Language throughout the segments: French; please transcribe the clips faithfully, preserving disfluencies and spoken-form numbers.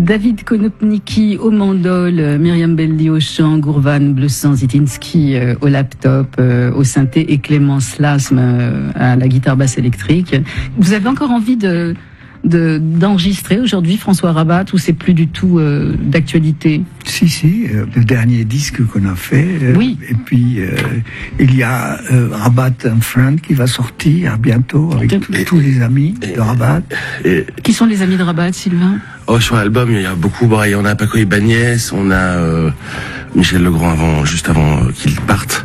David Konopnicki au mandol, Myriam Beldi au chant, Gourvan Bleusan-Zitinski euh, au laptop, euh, au synthé et Clémence Lasme euh, à la guitare basse électrique. Vous avez encore envie de, de d'enregistrer aujourd'hui François Rabat ou c'est plus du tout euh, d'actualité? Si, si, euh, le dernier disque qu'on a fait. Euh, oui. Et puis, euh, il y a euh, Rabat and Friend qui va sortir bientôt avec de... tous, tous les amis et, de Rabat. Et... Qui sont les amis de Rabat, Sylvain? Oh, sur l'album, il y a beaucoup. Bon, on a Paco Ibáñez, on a euh, Michel Legrand avant, juste avant euh, qu'il parte.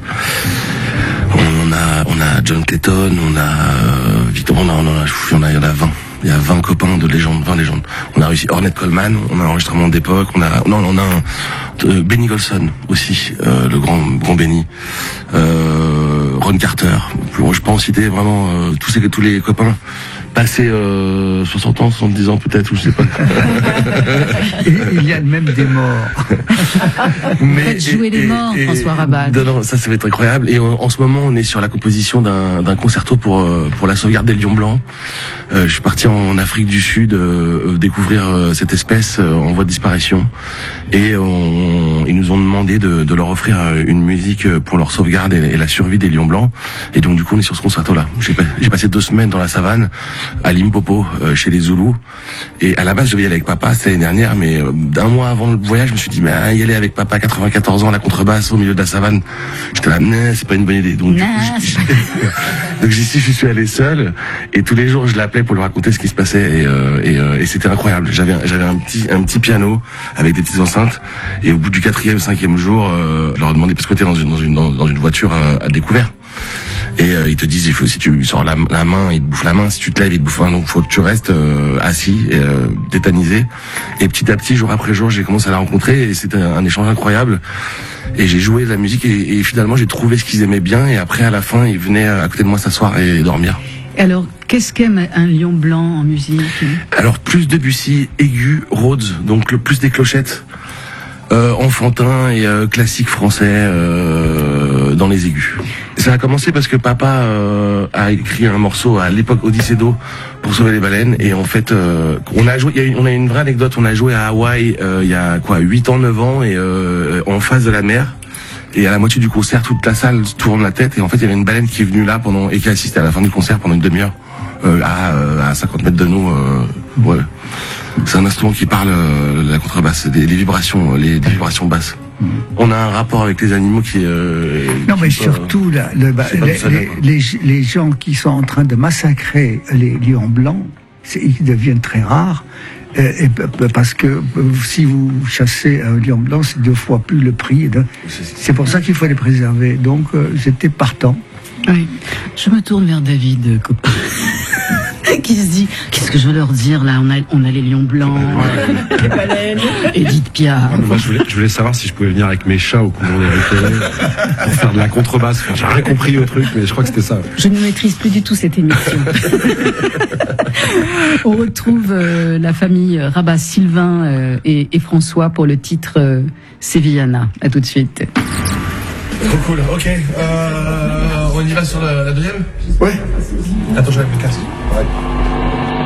On a, on a John Clayton, on a euh, Victor, on a, on a, on a, il y en a vingt. Il y a vingt copains de légendes, vingt légendes. On a réussi Ornette Coleman, on a un enregistrement d'époque, on a, non, on a un, euh, Benny Golson aussi, euh, le grand, grand Benny, euh, Ron Carter. Je peux en citer vraiment euh, tous ces, tous les copains. Passé euh, soixante ans, soixante-dix ans peut-être, ou je sais pas. Et il y a même des morts. Mais faites jouer et, les morts, et, François Rabat. Non, non, ça, ça va être incroyable. Et en, en ce moment, on est sur la composition d'un, d'un concerto pour pour la sauvegarde des lions blancs. Euh, je suis parti en Afrique du Sud euh, découvrir euh, cette espèce euh, en voie de disparition. Et on, ils nous ont demandé de, de leur offrir une musique pour leur sauvegarde et, et la survie des lions blancs. Et donc du coup, on est sur ce concerto-là. J'ai, j'ai passé deux semaines dans la savane, à Limpopo, euh, chez les Zoulous. Et à la base, je devais y aller avec papa, c'était l'année dernière, mais euh, d'un mois avant le voyage, je me suis dit, mais hein, y aller avec papa, quatre-vingt-quatorze ans, à la contrebasse, au milieu de la savane. J'étais là, non, c'est pas une bonne idée. Donc, du coup, donc j'y suis, je suis allé seul, et tous les jours, je l'appelais pour lui raconter ce qui se passait, et, euh, et, euh, et c'était incroyable. J'avais, j'avais un petit, un petit piano avec des petites enceintes, et au bout du quatrième, cinquième jour, euh, je leur ai demandé, parce que t'es dans une, dans une, dans, dans une voiture à, à découvert. Et euh, ils te disent, il faut, si tu sors la, la main, il te bouffe la main. Si tu te lèves, il te bouffe la main. Donc, faut que tu restes euh, assis, et, euh, tétanisé. Et petit à petit, jour après jour, j'ai commencé à la rencontrer, et c'était un, un échange incroyable. Et j'ai joué de la musique, et, et finalement, j'ai trouvé ce qu'ils aimaient bien. Et après, à la fin, ils venaient à côté de moi s'asseoir et dormir. Alors, qu'est-ce qu'aime un lion blanc en musique? Alors, plus Debussy, aigu, Rhodes, donc le plus des clochettes. Euh, enfantin et euh, classique français euh, dans les aigus. Ça a commencé parce que papa euh, a écrit un morceau à l'époque Odyssée d'eau pour sauver les baleines, et en fait euh, on a joué, il y a une, on a une vraie anecdote, on a joué à Hawaï euh, il y a quoi huit ans, neuf ans, et euh, en face de la mer. Et à la moitié du concert, toute la salle tourne la tête, et en fait il y avait une baleine qui est venue là pendant et qui a assisté à la fin du concert pendant une demi-heure euh, à, euh, à cinquante mètres de nous. Euh, ouais. C'est un instrument qui parle euh, la contrebasse, des, des vibrations, les des vibrations basses. Mmh. On a un rapport avec les animaux qui. Euh, non, qui mais pas, surtout là, le, bah, les, les, les, les gens qui sont en train de massacrer les lions blancs, ils deviennent très rares. Euh, et, parce que si vous chassez un lion blanc, c'est deux fois plus le prix. De, c'est pour ça qu'il faut les préserver. Donc, euh, j'étais partant. Oui. Je me tourne vers David, copain. Qui se dit, qu'est-ce que je veux leur dire là, on a, on a les lions blancs, euh, les baleines, Edith Piaf. Moi, je, voulais, je voulais savoir si je pouvais venir avec mes chats au couvent des Riquet pour faire de la contrebasse. Enfin, j'ai rien compris au truc, mais je crois que c'était ça. Je ne maîtrise plus du tout cette émission. On retrouve euh, la famille Rabat, Sylvain euh, et, et François pour le titre euh, Sevillana. À tout de suite. Trop cool, ok. Euh, on y va sur la, la deuxième? Ouais. Attends, je vais mettre le casque. Ouais.